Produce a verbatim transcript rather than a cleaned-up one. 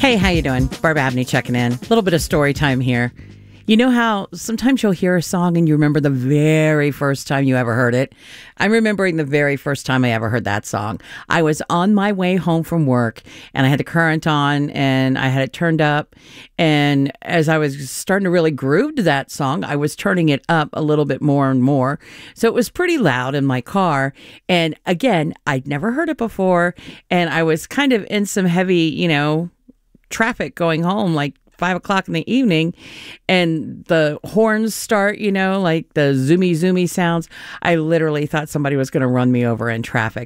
Hey, how you doing? Barb Abney checking in. A little bit of story time here. You know how sometimes you'll hear a song and you remember the very first time you ever heard it? I'm remembering the very first time I ever heard that song. I was on my way home from work and I had the current on and I had it turned up. And as I was starting to really groove to that song, I was turning it up a little bit more and more. So it was pretty loud in my car. And again, I'd never heard it before. And I was kind of in some heavy, you know, traffic going home, like five o'clock in the evening, and the horns start, you know, like the zoomy, zoomy sounds. I literally thought somebody was going to run me over in traffic.